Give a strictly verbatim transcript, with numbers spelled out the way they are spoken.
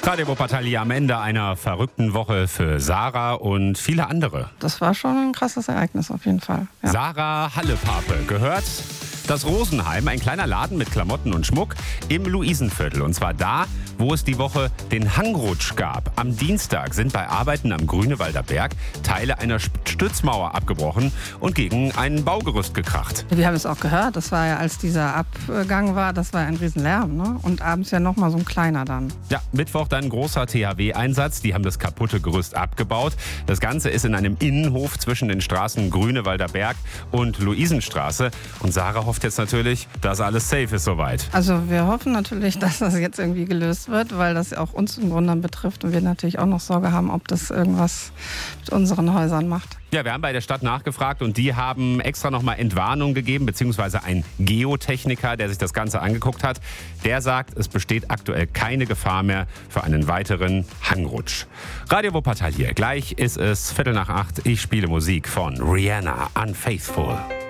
Radio Wuppertal hier am Ende einer verrückten Woche für Sarah und viele andere. Das war schon ein krasses Ereignis auf jeden Fall. Ja. Sarah Hallepape gehört das Rosenheim, ein kleiner Laden mit Klamotten und Schmuck im Luisenviertel. Und zwar da, wo es die Woche den Hangrutsch gab. Am Dienstag sind bei Arbeiten am Grünewalder Berg Teile einer Stützmauer abgebrochen und gegen ein Baugerüst gekracht. Wir haben es auch gehört, das war ja, als dieser Abgang war, das war ein Riesenlärm, ne? Und abends ja nochmal so ein kleiner dann. Ja, Mittwoch dann großer T H W-Einsatz. Die haben das kaputte Gerüst abgebaut. Das Ganze ist in einem Innenhof zwischen den Straßen Grünewalder Berg und Luisenstraße. Und Sarah hofft jetzt natürlich, dass alles safe ist soweit. Also wir hoffen natürlich, dass das jetzt irgendwie gelöst wird, weil das auch uns im Grunde betrifft und wir natürlich auch noch Sorge haben, ob das irgendwas mit unseren Häusern macht. Ja, wir haben bei der Stadt nachgefragt und die haben extra nochmal Entwarnung gegeben, beziehungsweise ein Geotechniker, der sich das Ganze angeguckt hat, der sagt, es besteht aktuell keine Gefahr mehr für einen weiteren Hangrutsch. Radio Wuppertal hier. Gleich ist es Viertel nach acht. Ich spiele Musik von Rihanna, Unfaithful.